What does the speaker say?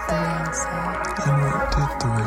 the way I say it. And what did the way